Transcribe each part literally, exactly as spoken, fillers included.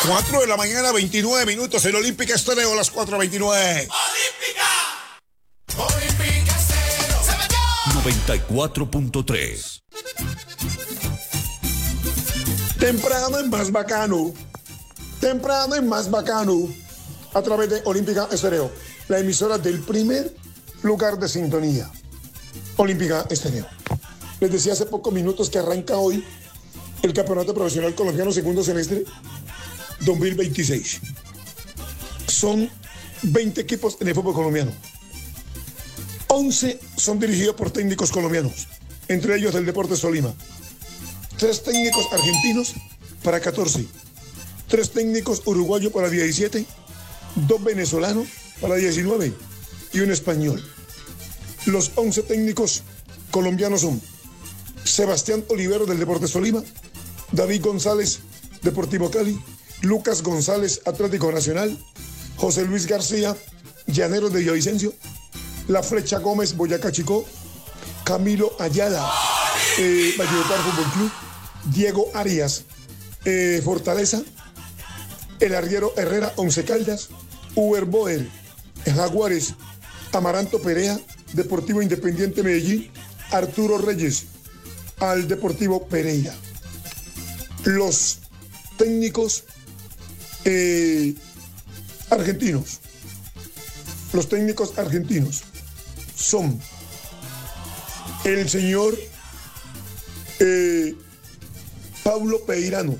cuatro de la mañana, veintinueve minutos en Olímpica Estéreo, a las cuatro veintinueve. ¡Olímpica! ¡Olímpica Estéreo! ¡Se metió! noventa y cuatro punto tres. Temprano es más bacano. Temprano es más bacano. A través de Olímpica Estéreo, la emisora del primer lugar de sintonía. Olímpica Estéreo. Les decía hace pocos minutos que arranca hoy el Campeonato Profesional Colombiano segundo semestre dos mil veintiséis. Son veinte equipos en el fútbol colombiano. once son dirigidos por técnicos colombianos, entre ellos del Deportes Tolima. Tres técnicos argentinos para catorce. Tres técnicos uruguayos para diecisiete. Dos venezolanos para diecinueve y un español. Los once técnicos colombianos son Sebastián Olivero del Deportes Tolima, David González, Deportivo Cali, Lucas González, Atlético Nacional, José Luis García, Llaneros de Villavicencio, La Flecha Gómez, Boyacá Chicó, Camilo Ayala, eh, Valledupar Fútbol Club, Diego Arias, eh, Fortaleza, El Arriero Herrera, Once Caldas, Uber Boer, Jaguares, Amaranto Perea, Deportivo Independiente Medellín, Arturo Reyes, al Deportivo Pereira. Los técnicos eh, argentinos, los técnicos argentinos son el señor eh, Paulo Peirano.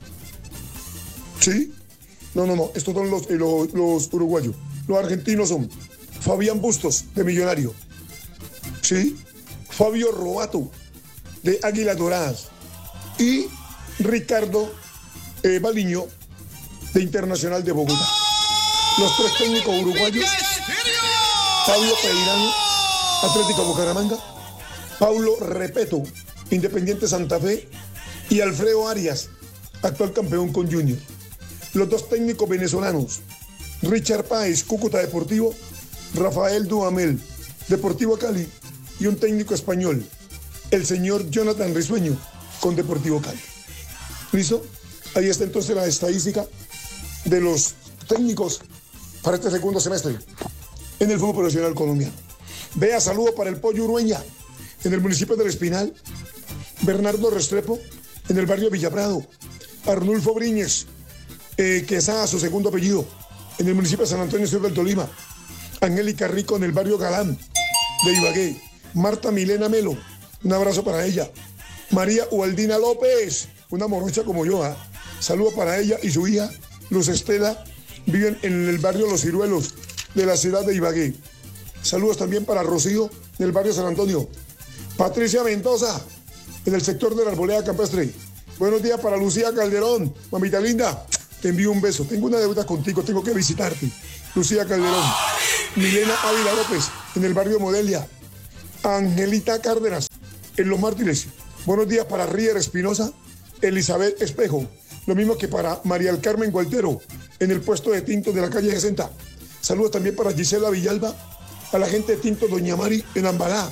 ¿Sí? No, no, no, estos son los, los, los uruguayos. Los argentinos son Fabián Bustos, de Millonario. ¿Sí? Fabio Robato, de Águilas Doradas. Y Ricardo eh, Baliño, de Internacional de Bogotá. Los tres técnicos uruguayos: Fabio Peirano, Atlético Bucaramanga; Paulo Repeto, Independiente Santa Fe; y Alfredo Arias, actual campeón con Junior. Los dos técnicos venezolanos: Richard Páez, Cúcuta Deportivo; Rafael Duhamel, Deportivo Cali; y un técnico español, el señor Jonathan Risueño, con Deportivo Cali. ¿Listo? Ahí está entonces la estadística de los técnicos para este segundo semestre en el fútbol profesional colombiano. Vea, saludo para el Pollo Urueña, en el municipio del Espinal; Bernardo Restrepo, en el barrio Villaprado; Arnulfo Briñez, eh, Quesada, su segundo apellido, en el municipio de San Antonio Sur del Tolima; Angélica Rico, en el barrio Galán de Ibagué; Marta Milena Melo, un abrazo para ella; María Ubaldina López, una morocha como yo, ¿eh? Saludo para ella y su hija Luz Estela, viven en el barrio Los Ciruelos de la ciudad de Ibagué. Saludos también para Rocío, en el barrio San Antonio. Patricia Mendoza, en el sector de la Arboleda Campestre. Buenos días para Lucía Calderón, mamita linda, te envío un beso. Tengo una deuda contigo, tengo que visitarte. Lucía Calderón. Milena Ávila López, en el barrio Modelia. Angelita Cárdenas, en Los Mártires. Buenos días para Rier Espinosa, Elizabeth Espejo. Lo mismo que para María del Carmen Gualtero, en el puesto de tintos de la calle sesenta. Saludos también para Gisela Villalba, a la gente de Tinto Doña Mari, en Ambalá.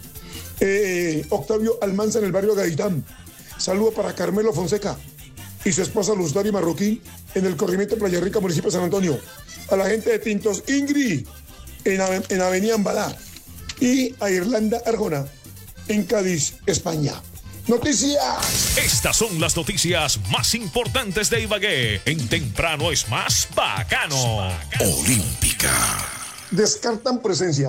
Eh, Octavio Almanza, en el barrio Gaitán. Saludos para Carmelo Fonseca y su esposa Luz Dari Marroquín, en el corrimiento Playa Rica, municipio de San Antonio. A la gente de Tintos Ingrid, en, en Avenida Ambalá. Y a Irlanda Arjona, en Cádiz, España. Noticias. Estas son las noticias más importantes de Ibagué. En Temprano es más bacano. Olímpica. Descartan presencia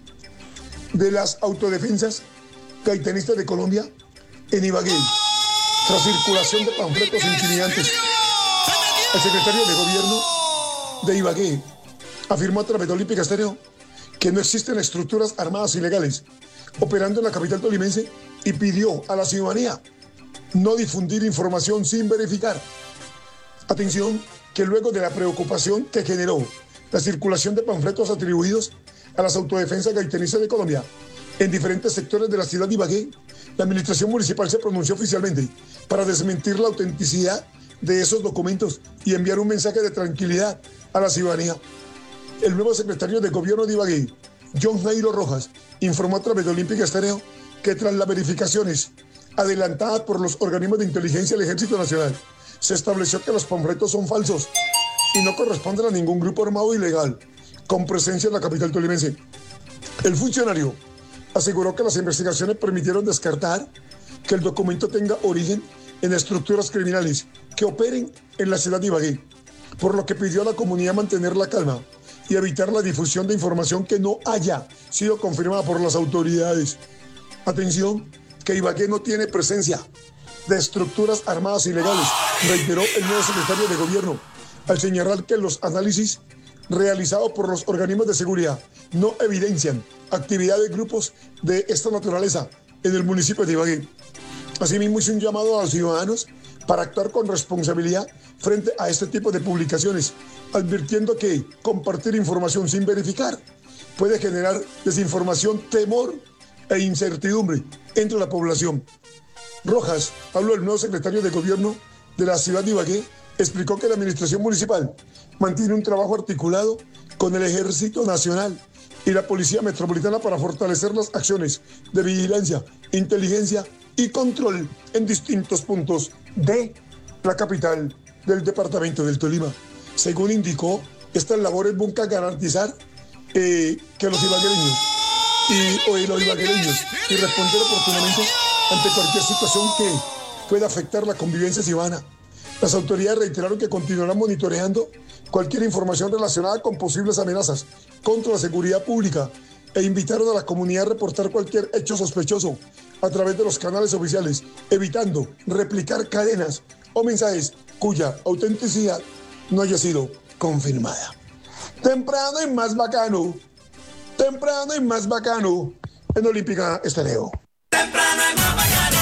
de las autodefensas gaitanistas de Colombia en Ibagué tras circulación de panfletos intimidantes. El secretario de Gobierno de Ibagué afirmó a través de Olímpica Estéreo que no existen estructuras armadas ilegales operando en la capital tolimense y pidió a la ciudadanía no difundir información sin verificar. Atención, que luego de la preocupación que generó la circulación de panfletos atribuidos a las autodefensas gaitanistas de Colombia en diferentes sectores de la ciudad de Ibagué, la administración municipal se pronunció oficialmente para desmentir la autenticidad de esos documentos y enviar un mensaje de tranquilidad a la ciudadanía. El nuevo secretario de Gobierno de Ibagué, John Jairo Rojas, informó a través de Olímpica Estéreo que tras las verificaciones adelantadas por los organismos de inteligencia del Ejército Nacional, se estableció que los panfletos son falsos y no corresponden a ningún grupo armado ilegal con presencia en la capital tolimense. El funcionario aseguró que las investigaciones permitieron descartar que el documento tenga origen en estructuras criminales que operen en la ciudad de Ibagué, por lo que pidió a la comunidad mantener la calma y evitar la difusión de información que no haya sido confirmada por las autoridades. Atención, que Ibagué no tiene presencia de estructuras armadas ilegales, reiteró el nuevo secretario de Gobierno, al señalar que los análisis realizados por los organismos de seguridad no evidencian actividad de grupos de esta naturaleza en el municipio de Ibagué. Asimismo, hizo un llamado a los ciudadanos para actuar con responsabilidad frente a este tipo de publicaciones, advirtiendo que compartir información sin verificar puede generar desinformación, temor e incertidumbre entre la población. Rojas, habló el nuevo secretario de Gobierno de la ciudad de Ibagué, explicó que la administración municipal mantiene un trabajo articulado con el Ejército Nacional y la Policía Metropolitana para fortalecer las acciones de vigilancia, inteligencia y control en distintos puntos de la capital del departamento del Tolima. Según indicó, estas labores buscan garantizar eh, que los ibaguereños y, o los ibaguereños y responder oportunamente ante cualquier situación que pueda afectar la convivencia ciudadana. Las autoridades reiteraron que continuarán monitoreando cualquier información relacionada con posibles amenazas contra la seguridad pública e invitaron a la comunidad a reportar cualquier hecho sospechoso a través de los canales oficiales, evitando replicar cadenas o mensajes cuya autenticidad no haya sido confirmada. Temprano y más bacano, temprano y más bacano en Olímpica Estéreo. Temprano y más bacano.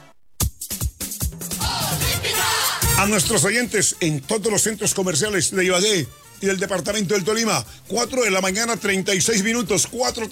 A nuestros oyentes en todos los centros comerciales de Ibagué y del departamento del Tolima, cuatro de la mañana, treinta y seis minutos, cuatro